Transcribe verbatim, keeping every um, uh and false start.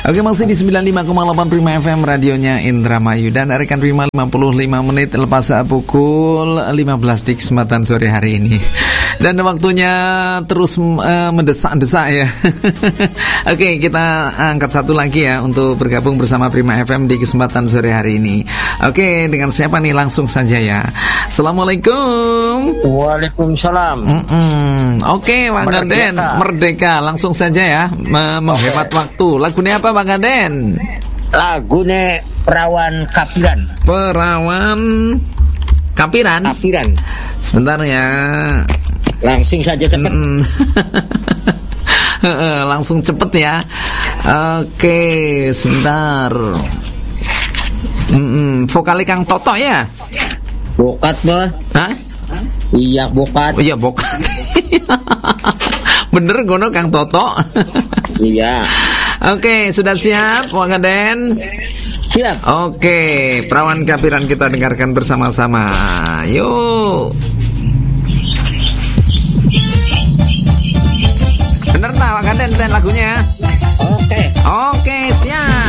Oke, masih di sembilan puluh lima koma delapan Prima F M, radionya Indramayu. Dan rekan Prima, lima puluh lima menit lepas pukul lima belas di kesempatan sore hari ini. Dan waktunya terus uh, mendesak-desak ya. Oke, kita angkat satu lagi ya untuk bergabung bersama Prima F M di kesempatan sore hari ini. Oke, dengan siapa nih? Langsung saja ya. Assalamualaikum. Waalaikumsalam. Mm-mm. Oke, Bang Gaden, Merdeka. Langsung saja ya, mem- menghemat okay. waktu. Lagunya apa, Bang Gaden? Lagunya Perawan Kapiran. Perawan Kapiran. Kapiran. Sebentar ya. Langsung saja cepet. Langsung cepet ya. Oke, sebentar. Mm-mm. Vokali Kang Toto ya? Bokat mah. Hah? Iya bokat. Oh, iya bokat. Bener gono Kang Toto. Iya. Oke, sudah siap Bang Gaden? Siap. Oke, Perawan Kapiran kita dengarkan bersama-sama. Yuk. Bener tak Bang Gaden ten lagunya? Oke. Oke, siap.